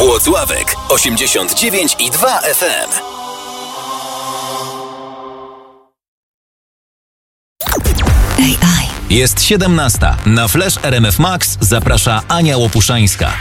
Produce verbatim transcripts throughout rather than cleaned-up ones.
Włocławek osiemdziesiąt dziewięć i dwa F M. A I. Jest siedemnasta. Na Flash R M F Max zaprasza Ania Łopuszańska.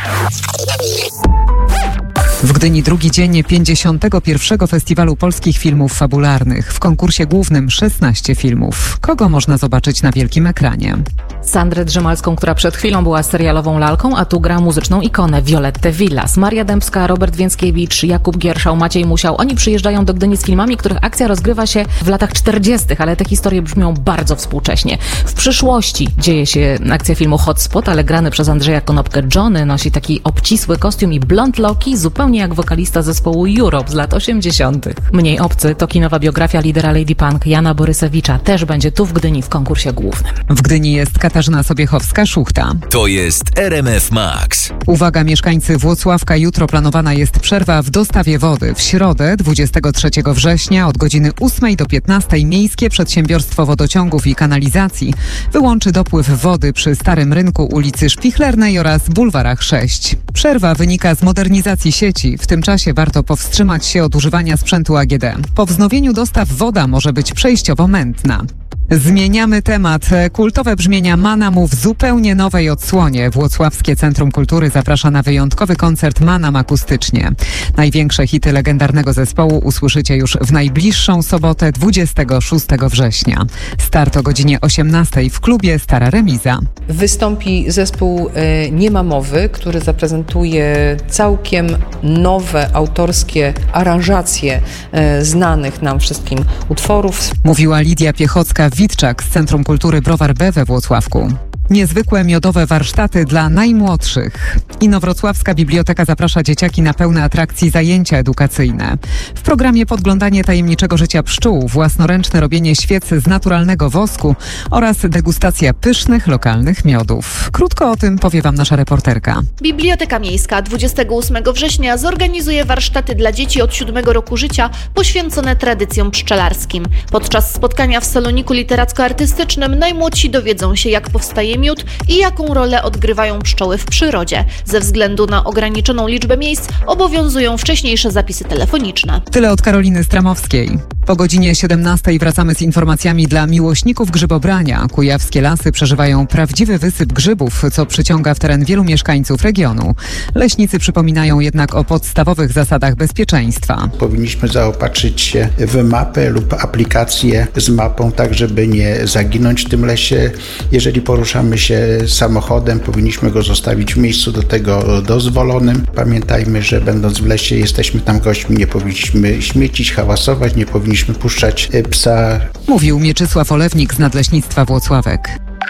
W Gdyni drugi dzień pięćdziesiątego pierwszego Festiwalu Polskich Filmów Fabularnych. W konkursie głównym szesnaście filmów. Kogo można zobaczyć na wielkim ekranie? Sandrę Drzemalską, która przed chwilą była serialową lalką, a tu gra muzyczną ikonę Violettę Villas. Maria Dębska, Robert Więckiewicz, Jakub Gierszał, Maciej Musiał. Oni przyjeżdżają do Gdyni z filmami, których akcja rozgrywa się w latach czterdziestych, ale te historie brzmią bardzo współcześnie. W przyszłości dzieje się akcja filmu Hotspot, ale grany przez Andrzeja Konopkę Johnny nosi taki obcisły kostium i blond loki, zupełnie jak wokalista zespołu Europe z lat osiemdziesiątych. Mniej obcy to kinowa biografia lidera Lady Punk Jana Borysewicza. Też będzie tu w Gdyni w konkursie głównym. W Gdyni jest Katarzyna Sobiechowska-Szuchta. To jest R M F Max. Uwaga mieszkańcy Włocławka, jutro planowana jest przerwa w dostawie wody. W środę dwudziestego trzeciego września od godziny ósmej do piętnastej Miejskie Przedsiębiorstwo Wodociągów i Kanalizacji wyłączy dopływ wody przy Starym Rynku, ulicy Szpichlernej oraz bulwarach sześć. Przerwa wynika z modernizacji sieci. W tym czasie warto powstrzymać się od używania sprzętu A G D. Po wznowieniu dostaw woda może być przejściowo mętna. Zmieniamy temat. Kultowe brzmienia Manamu w zupełnie nowej odsłonie. Włocławskie Centrum Kultury zaprasza na wyjątkowy koncert Manam akustycznie. Największe hity legendarnego zespołu usłyszycie już w najbliższą sobotę dwudziestego szóstego września. Start o godzinie osiemnastej w klubie Stara Remiza. Wystąpi zespół e, Nie ma mowy, który zaprezentuje całkiem nowe autorskie aranżacje e, znanych nam wszystkim utworów. Mówiła Lidia Piechocka-Witczak z Centrum Kultury Browar B we Włocławku. Niezwykłe miodowe warsztaty dla najmłodszych. Inowrocławska Biblioteka zaprasza dzieciaki na pełne atrakcji zajęcia edukacyjne. W programie podglądanie tajemniczego życia pszczół, własnoręczne robienie świec z naturalnego wosku oraz degustacja pysznych, lokalnych miodów. Krótko o tym powie Wam nasza reporterka. Biblioteka Miejska dwudziestego ósmego września zorganizuje warsztaty dla dzieci od siódmego roku życia poświęcone tradycjom pszczelarskim. Podczas spotkania w saloniku literacko-artystycznym najmłodsi dowiedzą się, jak powstaje miód i jaką rolę odgrywają pszczoły w przyrodzie. Ze względu na ograniczoną liczbę miejsc obowiązują wcześniejsze zapisy telefoniczne. Tyle od Karoliny Stramowskiej. Po godzinie siedemnastej wracamy z informacjami dla miłośników grzybobrania. Kujawskie lasy przeżywają prawdziwy wysyp grzybów, co przyciąga w teren wielu mieszkańców regionu. Leśnicy przypominają jednak o podstawowych zasadach bezpieczeństwa. Powinniśmy zaopatrzyć się w mapę lub aplikację z mapą, tak żeby nie zaginąć w tym lesie. Jeżeli poruszamy się samochodem, powinniśmy go zostawić w miejscu do tego dozwolonym. Pamiętajmy, że będąc w lesie jesteśmy tam gośćmi, nie powinniśmy śmiecić, hałasować, nie powinniśmy puszczać psa. Mówił Mieczysław Olewnik z Nadleśnictwa Włocławek.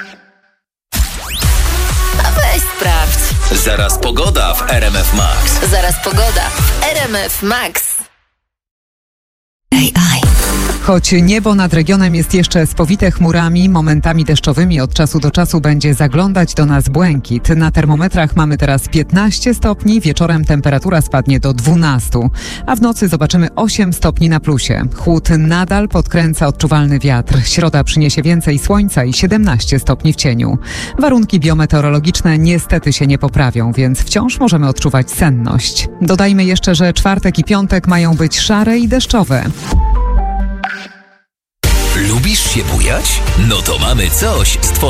A weź sprawdź. Zaraz pogoda w R M F Max. Zaraz pogoda w R M F Max. A I. Choć niebo nad regionem jest jeszcze spowite chmurami, momentami deszczowymi od czasu do czasu będzie zaglądać do nas błękit. Na termometrach mamy teraz piętnaście stopni, wieczorem temperatura spadnie do dwunastu, a w nocy zobaczymy osiem stopni na plusie. Chłód nadal podkręca odczuwalny wiatr. Środa przyniesie więcej słońca i siedemnaście stopni w cieniu. Warunki biometeorologiczne niestety się nie poprawią, więc wciąż możemy odczuwać senność. Dodajmy jeszcze, że czwartek i piątek mają być szare i deszczowe. Lubisz się bujać? No to mamy coś stworzone.